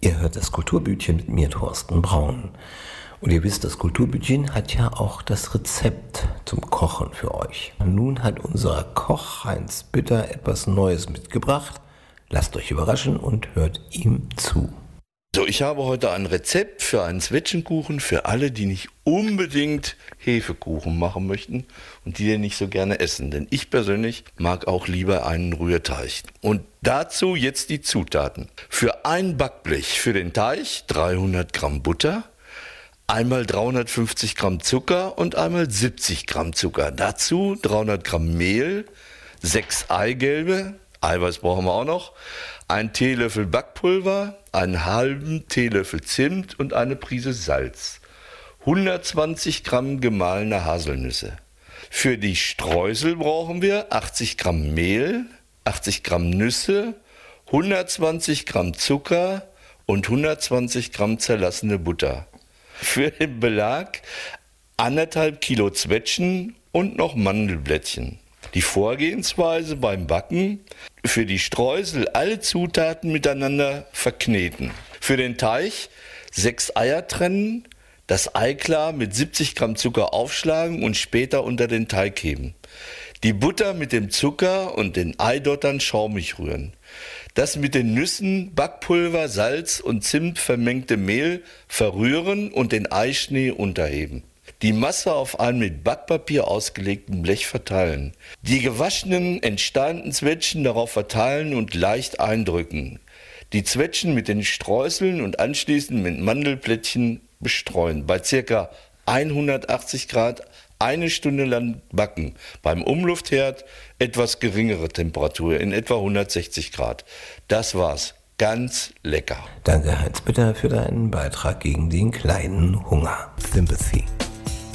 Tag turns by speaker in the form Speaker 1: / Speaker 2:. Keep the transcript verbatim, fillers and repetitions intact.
Speaker 1: Ihr hört das Kulturbütchen mit mir, Thorsten Braun. Und ihr wisst, das Kulturbütchen hat ja auch das Rezept zum Kochen für euch. Nun hat unser Koch Heinz Bütter etwas Neues mitgebracht. Lasst euch überraschen und hört ihm zu.
Speaker 2: So, ich habe heute ein Rezept für einen Zwetschgenkuchen für alle, die nicht unbedingt Hefekuchen machen möchten und die den nicht so gerne essen. Denn ich persönlich mag auch lieber einen Rührteig. Und dazu jetzt die Zutaten. Für ein Backblech für den Teig dreihundert Gramm Butter, einmal dreihundertfünfzig Gramm Zucker und einmal siebzig Gramm Zucker. Dazu dreihundert Gramm Mehl, sechs Eigelbe, Eiweiß brauchen wir auch noch, ein Teelöffel Backpulver, einen halben Teelöffel Zimt und eine Prise Salz. hundertzwanzig Gramm gemahlene Haselnüsse. Für die Streusel brauchen wir achtzig Gramm Mehl, achtzig Gramm Nüsse, hundertzwanzig Gramm Zucker und hundertzwanzig Gramm zerlassene Butter. Für den Belag anderthalb Kilo Zwetschgen und noch Mandelblättchen. Die Vorgehensweise beim Backen: für die Streusel alle Zutaten miteinander verkneten. Für den Teig sechs Eier trennen, das Eiklar mit siebzig Gramm Zucker aufschlagen und später unter den Teig heben. Die Butter mit dem Zucker und den Eidottern schaumig rühren. Das mit den Nüssen, Backpulver, Salz und Zimt vermengte Mehl verrühren und den Eischnee unterheben. Die Masse auf einem mit Backpapier ausgelegten Blech verteilen. Die gewaschenen, entsteinte Zwetschgen darauf verteilen und leicht eindrücken. Die Zwetschgen mit den Streuseln und anschließend mit Mandelblättchen bestreuen. Bei ca. hundertachtzig Grad eine Stunde lang backen. Beim Umluftherd etwas geringere Temperatur, in etwa hundertsechzig Grad. Das war's. Ganz lecker.
Speaker 1: Danke Heinz Bütter für deinen Beitrag gegen den kleinen Hunger. Sympathy.